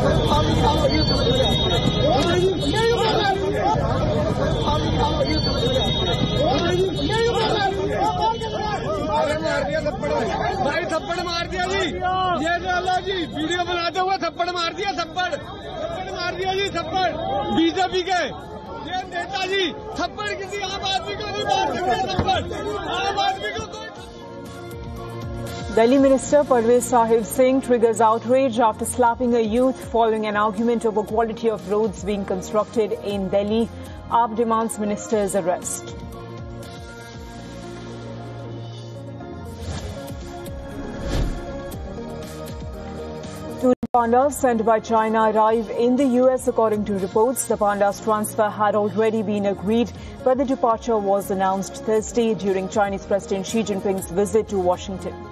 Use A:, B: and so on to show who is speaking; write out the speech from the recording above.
A: भाई थप्पड़ मार दिया जी, ये अल्लाह जी वीडियो बनाते हुए थप्पड़ मार दिया, थप्पड़ मार दिया जी, थप्पड़ बीजेपी के ये नेताजी थप्पड़ किसी आम आदमी को नहीं मार सकते, थप्पड़ आम आदमी को कोई।
B: Delhi Minister Parvez Sahib Singh triggers outrage after slapping a youth following an argument over quality of roads being constructed in Delhi. AAP demands minister's arrest. Two pandas sent by China arrive in the US according to reports. The pandas' transfer had already been agreed, but the departure was announced Thursday during Chinese President Xi Jinping's visit to Washington.